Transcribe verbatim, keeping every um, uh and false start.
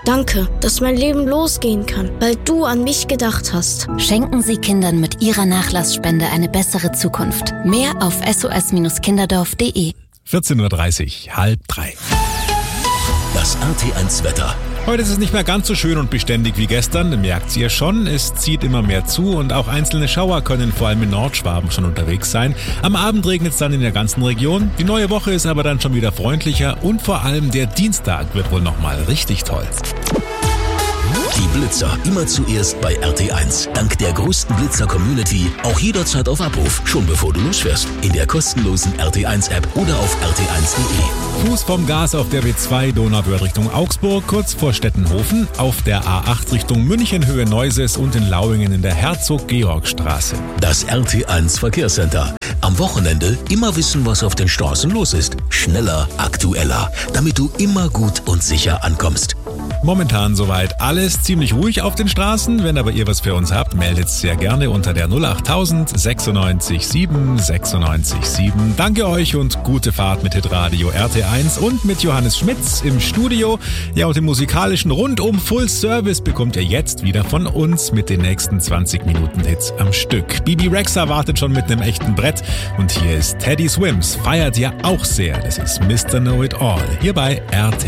Danke, dass mein Leben losgehen kann, weil du an mich gedacht hast. Schenken Sie Kindern mit Ihrer Nachlassspende eine bessere Zukunft. Mehr auf s o s kinderdorf punkt d e. vierzehn Uhr dreißig, halb drei. Das R T eins Wetter. Heute ist es nicht mehr ganz so schön und beständig wie gestern, merkt ihr schon. Es zieht immer mehr zu und auch einzelne Schauer können vor allem in Nordschwaben schon unterwegs sein. Am Abend regnet es dann in der ganzen Region. Die neue Woche ist aber dann schon wieder freundlicher und vor allem der Dienstag wird wohl nochmal richtig toll. Die Blitzer immer zuerst bei R T eins. Dank der größten Blitzer-Community auch jederzeit auf Abruf, schon bevor du losfährst. In der kostenlosen R T eins App oder auf r t eins punkt d e. Fuß vom Gas auf der B zwei Donauwörth Richtung Augsburg, kurz vor Stettenhofen, auf der A acht Richtung München Höhe Neuses und in Lauingen in der Herzog-Georg-Straße. Das R T eins Verkehrscenter. Am Wochenende immer wissen, was auf den Straßen los ist. Schneller, aktueller, damit du immer gut und sicher ankommst. Momentan soweit alles ziemlich ruhig auf den Straßen. Wenn aber ihr was für uns habt, meldet sehr gerne unter der null achttausend sechsundneunzig sieben sechsundneunzig sieben. Danke euch und gute Fahrt mit Hitradio R T eins und mit Johannes Schmitz im Studio. Ja, und den musikalischen Rundum Full Service bekommt ihr jetzt wieder von uns mit den nächsten zwanzig Minuten Hits am Stück. Bibi Rexha wartet schon mit einem echten Brett und hier ist Teddy Swims, feiert ja auch sehr. Das ist Mister Know It All, hier bei R T.